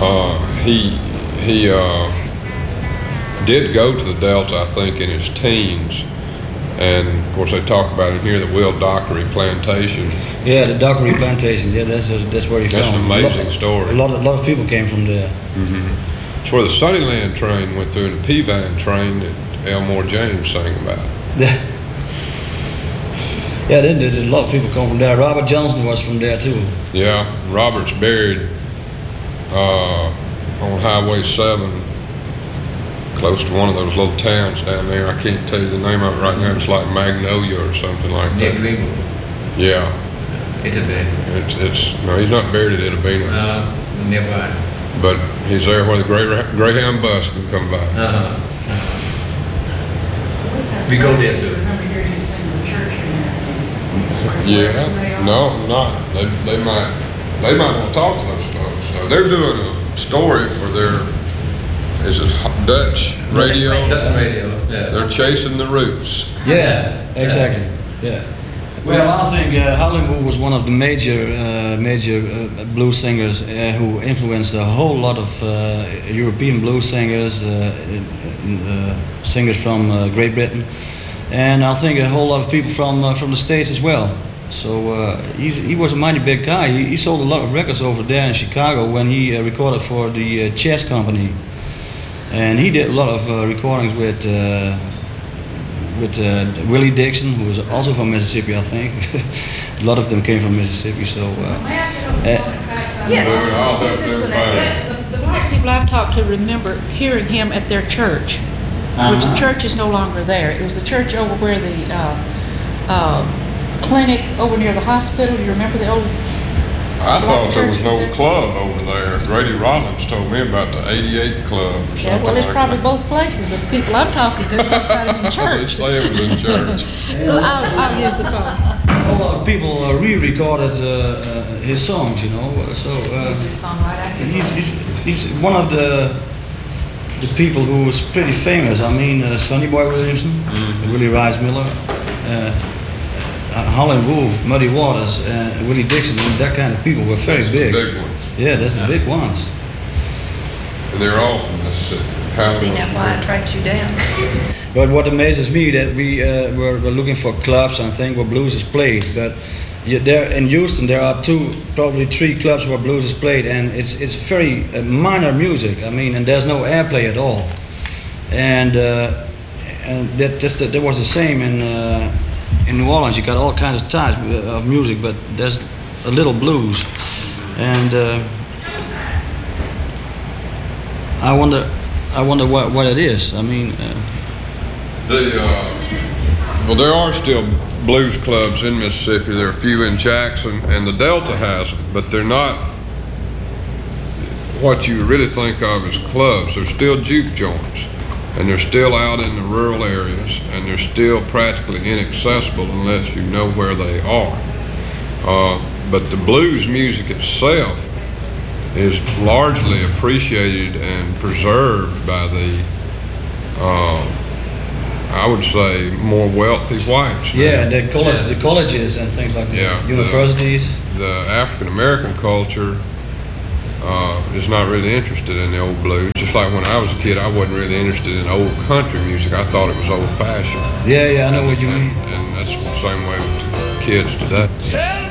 He did go to the Delta, I think, in his teens. And of course, they talk about it here, the Will Dockery Plantation. Yeah, the Dockery Plantation. Yeah, that's where he That's found. an amazing story. A lot of people came from there. Mm-hmm. It's where the Sunnyland train went through, and the Peavine train that Elmore James sang about. Yeah, then a lot of people come from there. Robert Johnson was from there too. Yeah, Robert's buried on Highway 7, close to one of those little towns down there. I can't tell you the name of it right now. It's like Magnolia or something like that. Greenwood. Yeah. Itabena. No, he's not buried at Itabena. Nearby. But he's there where the Greyhound bus can come by. We go there too. I remember hearing him sing in the church in there. Yeah. No, not. They might want to talk to those folks. So they're doing a story for their, is it Dutch radio? Dutch radio. Yeah. They're chasing the roots. Yeah, exactly. Yeah. Well, I think Howlin' Wolf was one of the major blues singers who influenced a whole lot of European blues singers, singers from Great Britain, and I think a whole lot of people from the States as well. So he was a mighty big guy. He sold a lot of records over there in Chicago when he recorded for the Chess Company, and he did a lot of recordings with Willie Dixon, who was also from Mississippi, I think. A lot of them came from Mississippi, so... Yes. The black people I've talked to remember hearing him at their church, which the church is no longer there. It was the church over where the clinic over near the hospital. Do you remember the old... I thought there was no club over there. Grady Rollins told me about the 88 Club or something. Yeah, well, it's like probably that. both places, but the people I'm talking to both got him in church. They say it was in church. I'll use the phone. A lot of people re-recorded his songs, you know. So This phone right out here. he's one of the people who was pretty famous. I mean, Sonny Boy Williamson, Willie Rice Miller, Howlin' Wolf, Muddy Waters, Willie Dixon, and that kind of people were very big. The big ones. Yeah, that's the big ones. And they're all from Mississippi. See now why I tracked you down. But what amazes me that we were looking for clubs and things where blues is played. But there in Houston there are probably three clubs where blues is played, and it's very minor music. I mean, and there's no airplay at all. And that was the same in New Orleans. You got all kinds of types of music, but there's a little blues. And I wonder what it is. I mean, well, there are still blues clubs in Mississippi. There are a few in Jackson, and the Delta has them, but they're not what you really think of as clubs. They're still juke joints, and they're still out in the rural areas, and they're still practically inaccessible unless you know where they are. But the blues music itself is largely appreciated and preserved by the, I would say, more wealthy whites. yeah, the colleges and things like that. Yeah, Universities. The African American culture is not really interested in the old blues. Just like when I was a kid, I wasn't really interested in old country music. I thought it was old fashioned. Yeah, I know what you mean. And that's the same way with kids today.